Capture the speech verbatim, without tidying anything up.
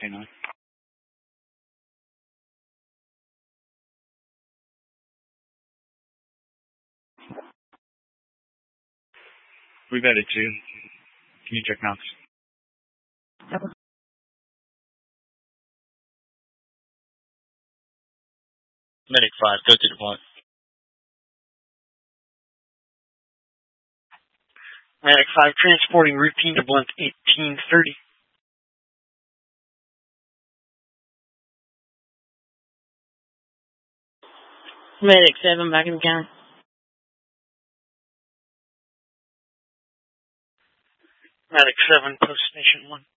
nine. We've added two. Can you check Knox? Medic five, go to the blunt. Medic five, transporting routine to blunt eighteen thirty. Medic seven, back in the counter. Medic seven, post station one.